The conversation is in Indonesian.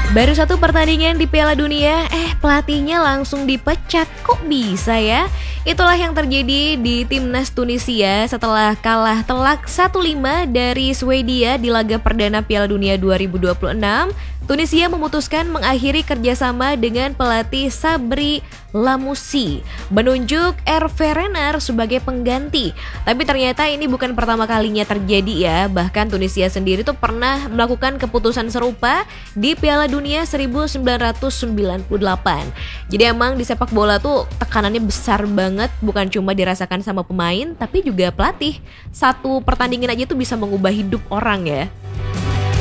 Baru satu pertandingan di Piala Dunia, pelatihnya langsung dipecat. Kok bisa ya? Itulah yang terjadi di timnas Tunisia setelah kalah telak 1-5 dari Swedia di laga perdana Piala Dunia 2026. Tunisia memutuskan mengakhiri kerjasama dengan pelatih Sabri Lamouchi, menunjuk Hervé Renard sebagai pengganti. Tapi ternyata ini bukan pertama kalinya terjadi ya. Bahkan Tunisia sendiri tuh pernah melakukan keputusan serupa di Piala Dunia 1998. Jadi emang di sepak bola tuh tekanannya besar banget, bukan cuma dirasakan sama pemain, tapi juga pelatih. Satu pertandingan aja tuh bisa mengubah hidup orang ya.